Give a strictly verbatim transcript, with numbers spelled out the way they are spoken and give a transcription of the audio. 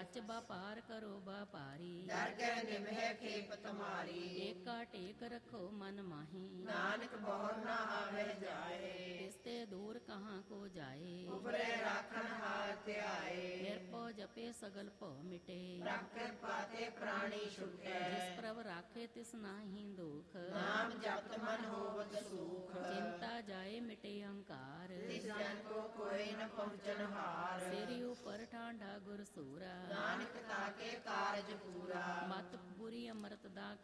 ਸੱਚ ਬਾਪਾਰ ਕਰੋ ਬਾਪਾਰੀ, ਡਰ ਕੇ ਨਿਮਹਿ ਖੇਪ ਤੁਮਾਰੀ। ਏਕਾ ਟੇਕ ਰੱਖੋ ਮਨ ਮਾਹੀ, ਨਾਨਕ ਬਹੁ ਨਾ ਆਵੇ ਜਾਏ। ਤਿਸ ਤੇ ਦੂਰ ਕਹਾਂ ਕੋ ਜਾਏ, ਉਪਰੇ ਰਾਖਣ ਹਾਰ ਧਿਆਏ। ਨਿਰਭਉ ਜਪੇ ਸਗਲ ਭਉ ਮਿਟੇ, ਪ੍ਰਭ ਕਿਰਪਾ ਤੇ ਪ੍ਰਾਣੀ ਛੁਟੈ। ਜਿਸ ਪ੍ਰਭ ਰਾਖੇ ਤਿਸ ਨਾਹੀ ਦੁਖ, ਨਾਮ ਜਪਤ ਮਨ ਹੋਵਤ ਸੂਖ। ਚਿੰਤਾ ਜਾਏ ਮਿਟੇ ਅਹੰਕਾਰ, ਤਿਸ ਜਨ ਕੋ ਕੋਈ ਨ ਪਹੁੰਚਨ ਹਾਰ। ਸਿਰ ਉਪਰ ਠਾਂਡਾ ਗੁਰ ਸੂਰਾ, ਨਾਨਕ ਤਾਕੇ ਕਾਰਜ ਪੂਰਾ। ਮਤ ਬੁਰੀ ਅੰਮ੍ਰਿਤ ਦਾ